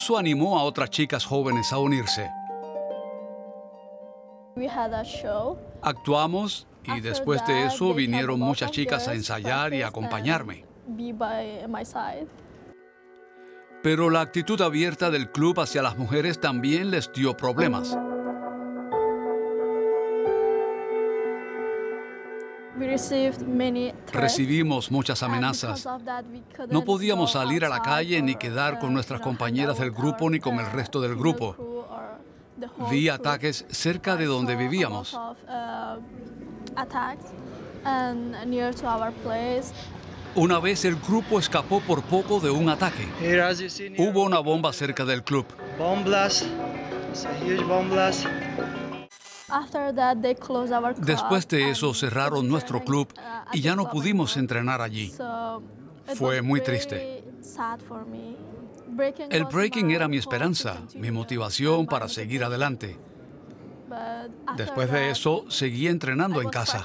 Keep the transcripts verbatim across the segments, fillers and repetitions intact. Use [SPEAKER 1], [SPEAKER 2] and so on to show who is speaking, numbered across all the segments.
[SPEAKER 1] Eso animó a otras chicas jóvenes a unirse.
[SPEAKER 2] We had a show.
[SPEAKER 1] Actuamos y después de eso vinieron muchas chicas a ensayar y a acompañarme.
[SPEAKER 2] Be by my side.
[SPEAKER 1] Pero la actitud abierta del club hacia las mujeres también les dio problemas.
[SPEAKER 2] We received many threats.
[SPEAKER 1] Recibimos muchas amenazas. No podíamos salir a la calle ni quedar con nuestras compañeras del grupo ni con el resto del grupo. Vi ataques cerca de donde vivíamos. Una vez el grupo escapó por poco de un ataque. Hubo una bomba cerca del club.
[SPEAKER 3] Bomb blast. It's a huge bomb blast.
[SPEAKER 1] Después de eso cerraron nuestro club y ya no pudimos entrenar allí. Fue muy triste. El breaking era mi esperanza, mi motivación para seguir adelante. Después de eso, seguí entrenando en casa.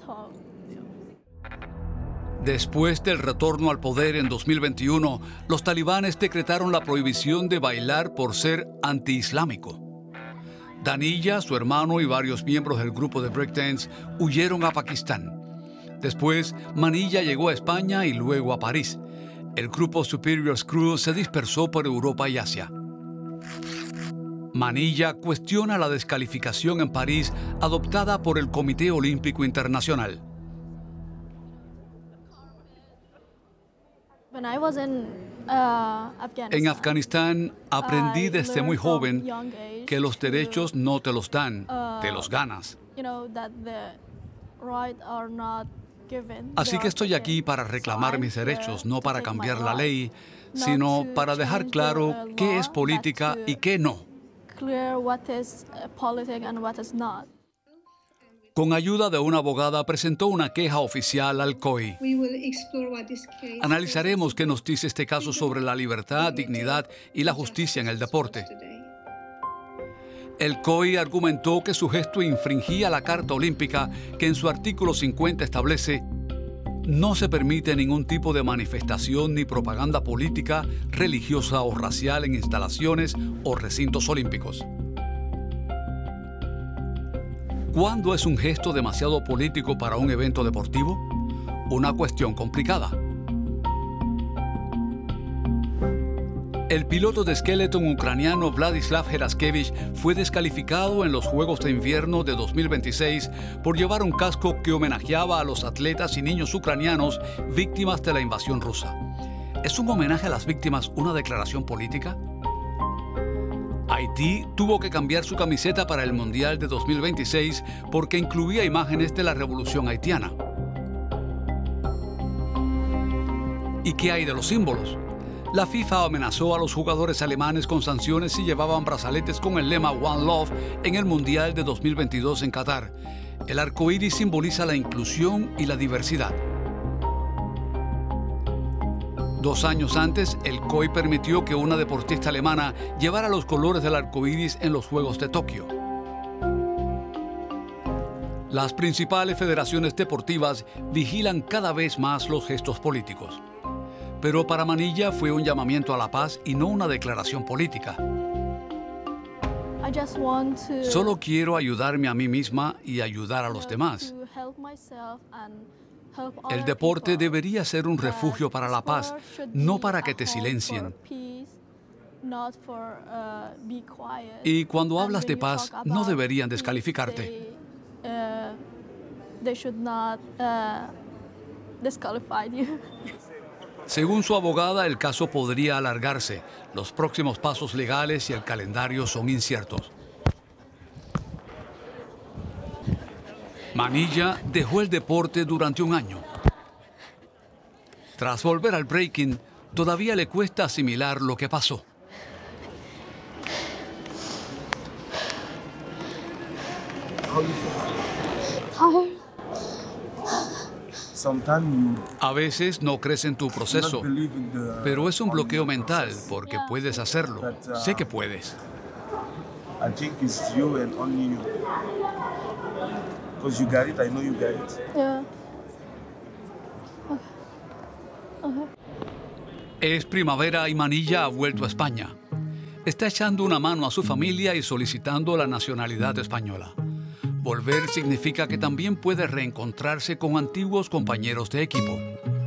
[SPEAKER 1] Después del retorno al poder en dos mil veintiuno, los talibanes decretaron la prohibición de bailar por ser antiislámico. Danilla, su hermano y varios miembros del grupo de breakdance huyeron a Pakistán. Después, Manilla llegó a España y luego a París. El grupo Superior Crew se dispersó por Europa y Asia. Manilla cuestiona la descalificación en París adoptada por el Comité Olímpico Internacional. En Afganistán aprendí desde muy joven que los derechos no te los dan, te los ganas. Así que estoy aquí para reclamar mis derechos, no para cambiar la ley, sino para dejar claro qué es política y qué no. Con ayuda de una abogada, presentó una queja oficial al C O I. Analizaremos qué nos dice este caso sobre la libertad, dignidad y la justicia en el deporte. El C O I argumentó que su gesto infringía la Carta Olímpica, que en su artículo cincuenta establece: no se permite ningún tipo de manifestación ni propaganda política, religiosa o racial en instalaciones o recintos olímpicos. ¿Cuándo es un gesto demasiado político para un evento deportivo? Una cuestión complicada. El piloto de skeleton ucraniano Vladislav Geraskevich fue descalificado en los Juegos de Invierno de dos mil veintiséis por llevar un casco que homenajeaba a los atletas y niños ucranianos víctimas de la invasión rusa. ¿Es un homenaje a las víctimas una declaración política? Haití tuvo que cambiar su camiseta para el Mundial de dos mil veintiséis porque incluía imágenes de la revolución haitiana. ¿Y qué hay de los símbolos? La FIFA amenazó a los jugadores alemanes con sanciones si llevaban brazaletes con el lema One Love en el Mundial de dos mil veintidós en Qatar. El arco iris simboliza la inclusión y la diversidad. Dos años antes, el C O I permitió que una deportista alemana llevara los colores del arco iris en los Juegos de Tokio. Las principales federaciones deportivas vigilan cada vez más los gestos políticos. Pero para Manilla fue un llamamiento a la paz y no una declaración política. Solo quiero ayudarme a mí misma y ayudar a los demás. El deporte debería ser un refugio para la paz, no para que te silencien. Y cuando hablas de paz, no deberían descalificarte. Según su abogada, el caso podría alargarse. Los próximos pasos legales y el calendario son inciertos. Manilla dejó el deporte durante un año. Tras volver al breaking, todavía le cuesta asimilar lo que pasó. A veces no crees en tu proceso, pero es un bloqueo mental porque puedes hacerlo. Sé que puedes.
[SPEAKER 4] Because you got it, I know you got it.
[SPEAKER 2] Yeah. Okay. Okay.
[SPEAKER 1] Es primavera y Manilla ha vuelto a España. Está echando una mano a su familia y solicitando la nacionalidad española. Volver significa que también puede reencontrarse con antiguos compañeros de equipo.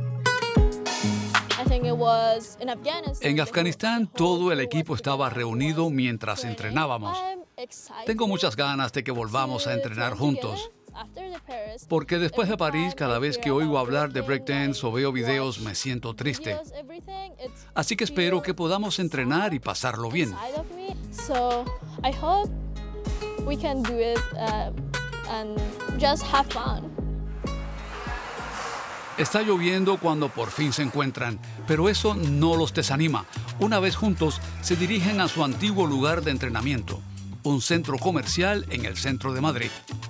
[SPEAKER 2] I think it was in Afghanistan.
[SPEAKER 1] En Afganistán, todo el equipo estaba reunido mientras entrenábamos.
[SPEAKER 2] I'm excited
[SPEAKER 1] Tengo muchas ganas de que volvamos a
[SPEAKER 2] to
[SPEAKER 1] entrenar
[SPEAKER 2] train
[SPEAKER 1] juntos,
[SPEAKER 2] together after the Paris.
[SPEAKER 1] porque después de París, cada vez que oigo hablar de breakdance o veo videos,
[SPEAKER 2] watch
[SPEAKER 1] me siento triste.
[SPEAKER 2] videos, everything, it's
[SPEAKER 1] Así que espero que
[SPEAKER 2] feel
[SPEAKER 1] podamos entrenar y pasarlo bien.
[SPEAKER 2] inside of me. So I hope we can do it uh, and just have fun.
[SPEAKER 1] Está lloviendo cuando por fin se encuentran, pero eso no los desanima. Una vez juntos, se dirigen a su antiguo lugar de entrenamiento, un centro comercial en el centro de Madrid.